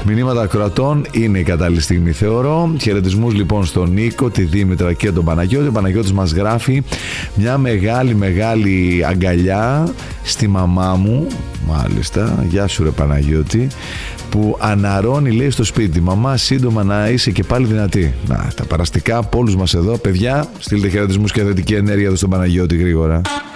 Μηνύματα ακροατών είναι η κατάλληλη στιγμή, θεωρώ. Χαιρετισμούς λοιπόν στον Νίκο, τη Δήμητρα και τον Παναγιώτη. Ο Παναγιώτης μας γράφει μια μεγάλη αγκαλιά στη μαμά μου. Μάλιστα, γεια σου ρε Παναγιώτη, που αναρώνει, λέει, στο σπίτι. Μαμά, σύντομα να είσαι και πάλι δυνατή. Να, τα παραστικά από όλους μας εδώ. Παιδιά, στείλτε χαιρετισμούς και θετική ενέργεια εδώ στον Παναγιώτη γρήγορα.